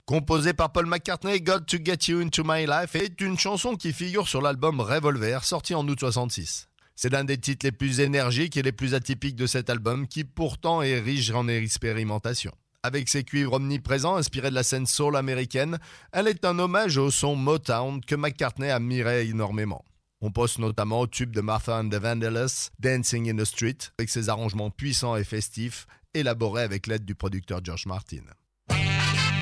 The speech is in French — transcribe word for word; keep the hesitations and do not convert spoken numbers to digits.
Composée par Paul McCartney, Got to Get You Into My Life est une chanson qui figure sur l'album Revolver, sorti en août soixante-six. C'est l'un des titres les plus énergiques et les plus atypiques de cet album, qui pourtant est riche en expérimentation. Avec ses cuivres omniprésents inspirés de la scène soul américaine, elle est un hommage au son Motown que McCartney admirait énormément. On pense notamment au tube de Martha and the Vandellas, Dancing in the Street, avec ses arrangements puissants et festifs, élaborés avec l'aide du producteur George Martin.